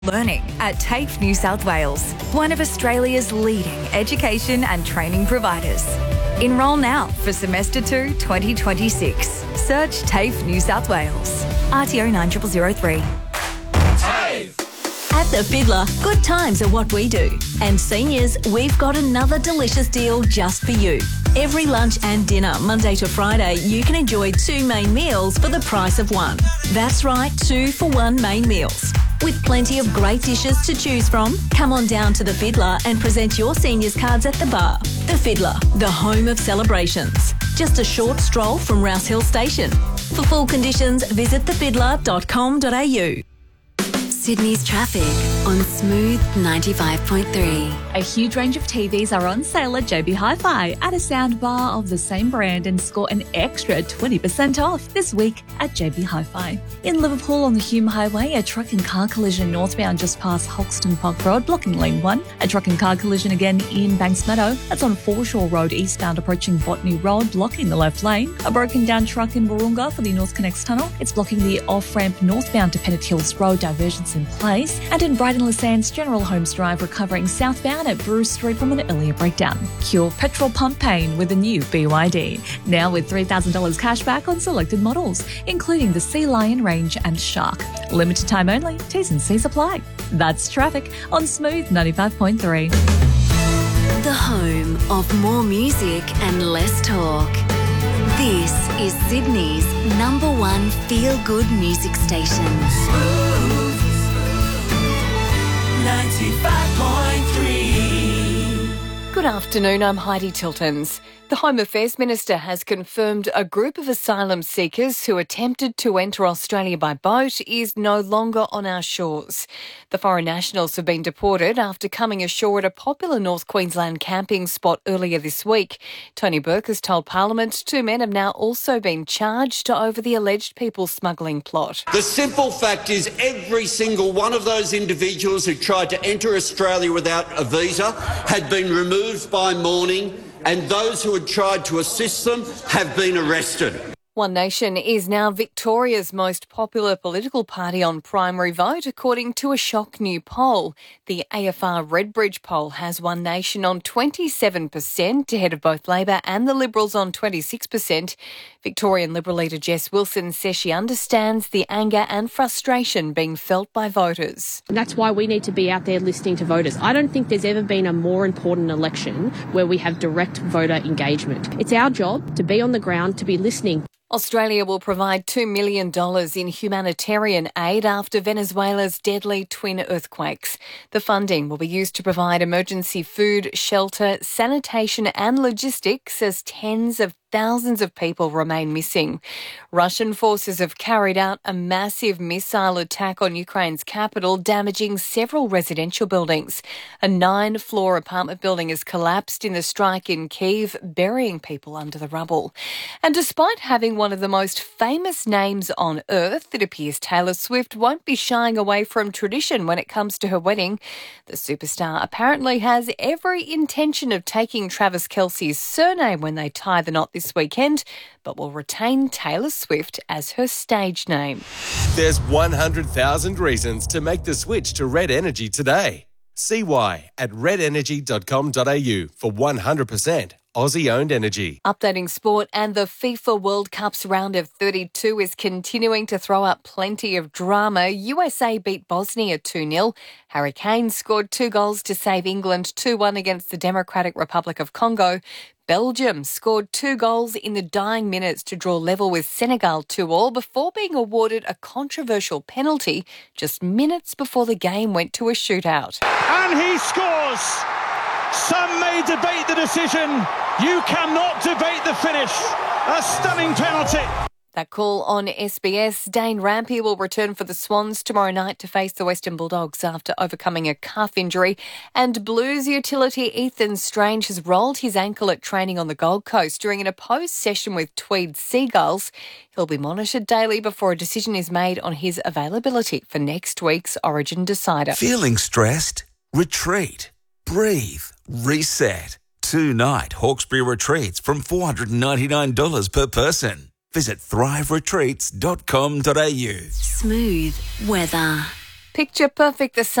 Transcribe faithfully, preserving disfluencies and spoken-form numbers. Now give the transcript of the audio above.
Learning at TAFE New South Wales, one of Australia's leading education and training providers. Enrol now for Semester two twenty twenty-six. Search TAFE New South Wales. R T O nine zero zero zero three. At The Fiddler, good times are what we do. And seniors, we've got another delicious deal just for you. Every lunch and dinner, Monday to Friday, you can enjoy two main meals for the price of one. That's right, two for one main meals. With plenty of great dishes to choose from, come on down to The Fiddler and present your seniors cards at the bar. The Fiddler, the home of celebrations. Just a short stroll from Rouse Hill Station. For full conditions, visit the fiddler dot com dot a u. Sydney's traffic on Smooth ninety-five point three. A huge range of T Vs are on sale at J B Hi-Fi. Add a soundbar of the same brand and score an extra twenty percent off this week at J B Hi-Fi. In Liverpool on the Hume Highway, a truck and car collision northbound just past Hoxton Park Road, blocking lane one. A truck and car collision again in Banks Meadow. That's on Foreshore Road eastbound approaching Botany Road, blocking the left lane. A broken down truck in Warunga for the North Connects Tunnel. It's blocking the off-ramp northbound to Pennant Hills Road, diversions in place. And in Brighton Lasands, General Holmes Drive recovering southbound at Bruce Street from an earlier breakdown. Cure petrol pump pain with a new B Y D. Now with three thousand dollars cash back on selected models, including the Sea Lion range and Shark. Limited time only, T's and C's apply. That's traffic on Smooth ninety-five point three. The home of more music and less talk. This is Sydney's number one feel-good music station. ninety-five point three. Good afternoon, I'm Heidi Tiltons. The Home Affairs Minister has confirmed a group of asylum seekers who attempted to enter Australia by boat is no longer on our shores. The foreign nationals have been deported after coming ashore at a popular North Queensland camping spot earlier this week. Tony Burke has told Parliament two men have now also been charged over the alleged people smuggling plot. The simple fact is every single one of those individuals who tried to enter Australia without a visa had been removed by morning, and those who had tried to assist them have been arrested. One Nation is now Victoria's most popular political party on primary vote, according to a shock new poll. The A F R Redbridge poll has One Nation on twenty-seven percent, ahead of both Labor and the Liberals on twenty-six percent. Victorian Liberal leader Jess Wilson says she understands the anger and frustration being felt by voters. That's why we need to be out there listening to voters. I don't think there's ever been a more important election where we have direct voter engagement. It's our job to be on the ground, to be listening. Australia will provide two million dollars in humanitarian aid after Venezuela's deadly twin earthquakes. The funding will be used to provide emergency food, shelter, sanitation and logistics as tens of thousands of people remain missing. Russian forces have carried out a massive missile attack on Ukraine's capital, damaging several residential buildings. A nine-floor apartment building has collapsed in the strike in Kyiv, burying people under the rubble. And despite having one of the most famous names on earth, it appears Taylor Swift won't be shying away from tradition when it comes to her wedding. The superstar apparently has every intention of taking Travis Kelce's surname when they tie the knot this this weekend, but will retain Taylor Swift as her stage name. There's one hundred thousand reasons to make the switch to Red Energy today. See why at red energy dot com dot a u for one hundred percent Aussie-owned energy. Updating sport, and the FIFA World Cup's round of thirty-two is continuing to throw up plenty of drama. U S A beat Bosnia two nil. Harry Kane scored two goals to save England two one against the Democratic Republic of Congo. Belgium scored two goals in the dying minutes to draw level with Senegal two all before being awarded a controversial penalty just minutes before the game went to a shootout. And he scores! Some may debate the decision. You cannot debate the finish. A stunning penalty. That call on S B S. Dane Rampe will return for the Swans tomorrow night to face the Western Bulldogs after overcoming a calf injury. And Blues utility Ethan Strange has rolled his ankle at training on the Gold Coast during an opposed session with Tweed Seagulls. He'll be monitored daily before a decision is made on his availability for next week's Origin Decider. Feeling stressed? Retreat. Breathe. Reset. Two-night Hawkesbury retreats from four hundred ninety-nine dollars per person. Visit thrive retreats dot com dot a u. Smooth weather. Picture perfect the